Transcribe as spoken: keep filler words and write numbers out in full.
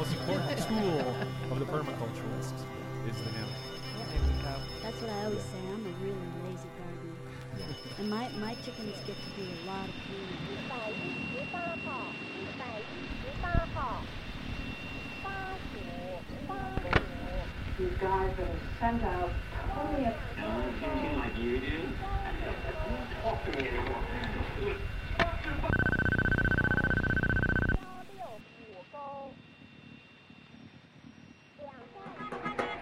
most important tool of the permaculturalist is the hammock. There we go. That's what I always say. I'm a really lazy gardener. Yeah. And my, my chickens get to do a lot of cleaning. You guys are sent out totally. Like you do. Talk to me anymore.